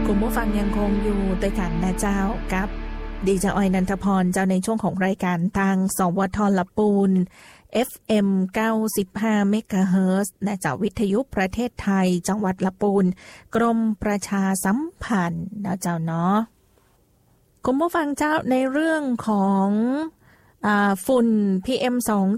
คุณผู้ฟังยังคงอยู่ด้วยกันนะเจ้ากับดีเจออยนันทพรเจ้าในช่วงของรายการทางสวทลปูน FM 95 เมกะเฮิรตซ์นะเจ้าวิทยุประเทศไทยจังหวัดละปูนกรมประชาสัมพันธ์นะเจ้าเนาะคุณผู้ฟังเจ้าในเรื่องของฝุ่น PM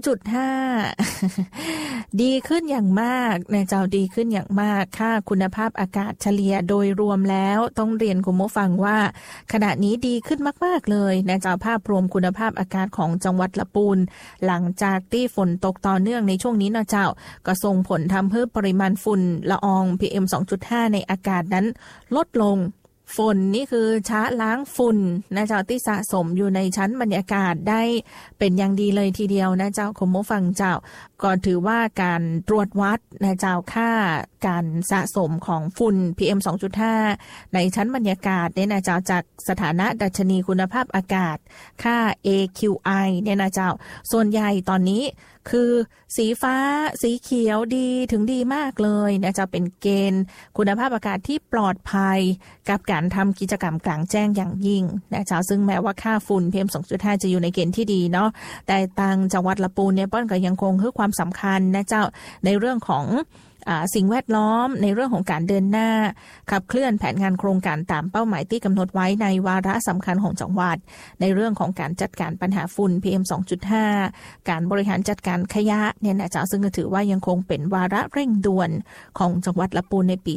2.5 ดีขึ้นอย่างมากนะเจ้าดีขึ้นอย่างมากค่าคุณภาพอากาศเฉลี่ยโดยรวมแล้วต้องเรียนคุณผู้ฟังว่าขณะนี้ดีขึ้นมากๆเลยนะเจ้าภาพรวมคุณภาพอากาศของจังหวัดละปูนหลังจากที่ฝนตกต่อเนื่องในช่วงนี้นะเจ้าก็ส่งผลทำให้ปริมาณฝุ่นละออง PM 2.5 ในอากาศนั้นลดลงฝนนี่คือช้าล้างฝุ่นนะเจ้าที่สะสมอยู่ในชั้นบรรยากาศได้เป็นอย่างดีเลยทีเดียวนะเจ้าคุณผู้ฟังเจ้าก็ถือว่าการตรวจวัดนะเจ้าค่าการสะสมของฝุ่น PM 2.5 ในชั้นบรรยากาศเนี่ยนะเจ้าจากสถานะดัชนีคุณภาพอากาศค่า AQI เนี่ยนะเจ้าส่วนใหญ่ตอนนี้คือสีฟ้าสีเขียวดีถึงดีมากเลยนะจะเป็นเกณฑ์คุณภาพอากาศที่ปลอดภัยกับการทำกิจกรรมกลางแจ้งอย่างยิ่งนะเจ้าซึ่งแม้ว่าค่าฝุ่น PM 2.5 จะอยู่ในเกณฑ์ที่ดีเนาะแต่ทางจังหวัดละปูนเนี่ยป้อนก็ยังคงให้ความสำคัญนะเจ้าในเรื่องของสิ่งแวดล้อมในเรื่องของการเดินหน้าขับเคลื่อนแผนงานโครงการตามเป้าหมายที่กำหนดไว้ในวาระสำคัญของจังหวัดในเรื่องของการจัดการปัญหาฝุ่น PM 2.5 การบริหารจัดการขยะเนี่ยนะเจ้าซึ่งก็ถือว่ายังคงเป็นวาระเร่งด่วนของจังหวัดละปูนในปี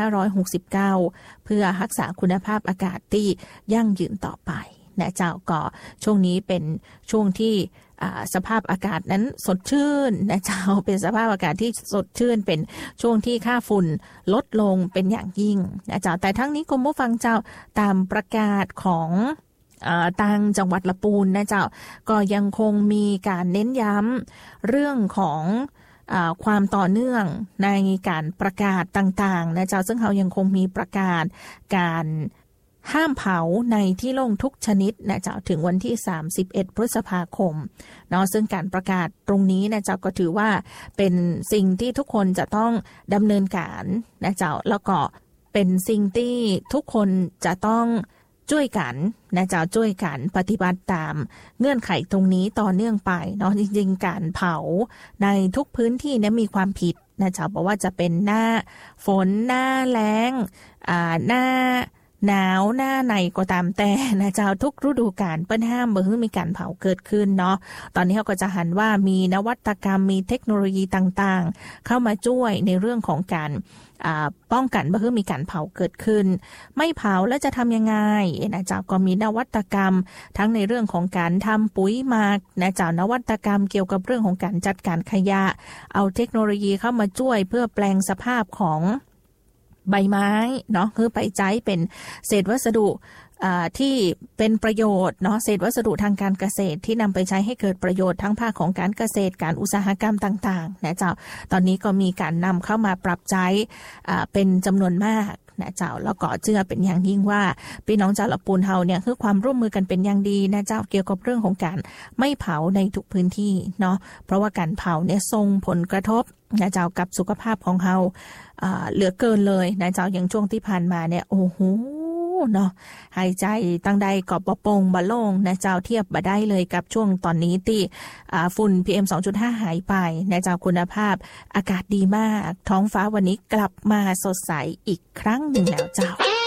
2569 เพื่อรักษาคุณภาพอากาศที่ยั่งยืนต่อไปนะเจ้าก็ช่วงนี้เป็นช่วงที่สภาพอากาศนั้นสดชื่นนะเจ้าเป็นสภาพอากาศที่สดชื่นเป็นช่วงที่ค่าฝุ่นลดลงเป็นอย่างยิ่งนะเจ้าแต่ทั้งนี้คุณผู้ฟังเจ้าตามประกาศของทางจังหวัดละปูนนะเจ้าก็ยังคงมีการเน้นย้ำเรื่องของความต่อเนื่องในการประกาศต่างๆนะเจ้าซึ่งเขายังคงมีประกาศการห้ามเผาในที่โล่งทุกชนิดนะเจ้าถึงวันที่31พฤษภาคมเนาะซึ่งการประกาศตรงนี้นะเจ้าก็ถือว่าเป็นสิ่งที่ทุกคนจะต้องดำเนินการนะเจ้าแล้วก็เป็นสิ่งที่ทุกคนจะต้องช่วยกันนะเจ้าช่วยกันปฏิบัติตามเงื่อนไขตรงนี้ต่อเนื่องไปเนาะจริงๆการเผาในทุกพื้นที่เนี่ยมีความผิดนะเจ้าบอกว่าจะเป็นหน้าฝนหน้าแล้งหน้าหนาวหน้าในก็ตามแต่นะเจ้าทุกฤดูกาลเปิ้นห้ามบ่ให้มีการเผาเกิดขึ้นเนาะตอนนี้เขาก็จะหันว่ามีนวัตกรรมมีเทคโนโลยีต่างๆเข้ามาช่วยในเรื่องของการป้องกันบ่ให้มีการเผาเกิดขึ้นไม่เผาแล้วจะทำยังไงนะเจ้าก็มีนวัตกรรมทั้งในเรื่องของการทำปุ๋ยหมักนะเจ้านวัตกรรมเกี่ยวกับเรื่องของการจัดการขยะเอาเทคโนโลยีเข้ามาช่วยเพื่อแปลงสภาพของใบไม้เนาะคือไปใช้เป็นเศษวัสดุที่เป็นประโยชน์เนาะเศษวัสดุทางการเกษตรที่นำไปใช้ให้เกิดประโยชน์ทั้งภาคของการเกษตรการอุตสาหกรรมต่างๆนะเจ้าตอนนี้ก็มีการนำเข้ามาปรับใช้เป็นจำนวนมากนะเจ้าแล้วก็เชื่อเป็นอย่างยิ่งว่าพี่น้องชาวละปูนเฮาเนี่ยคือความร่วมมือกันเป็นอย่างดีนะเจ้าเกี่ยวกับเรื่องของการไม่เผาในทุกพื้นที่เนาะเพราะว่าการเผาเนี่ยส่งผลกระทบนะเจ้ากับสุขภาพของเฮาเหลือเกินเลยนะเจ้าอย่างช่วงที่ผ่านมาเนี่ยโอ้โหเนาะหายใจตั้งใดก็บ่โปร่งบ่โล่งนะเจ้าเทียบบ่ได้เลยกับช่วงตอนนี้ที่ฝุ่น PM 2.5 หายไปนะเจ้าคุณภาพอากาศดีมากท้องฟ้าวันนี้กลับมาสดใสอีกครั้งหนึ่งแล้วเจ้า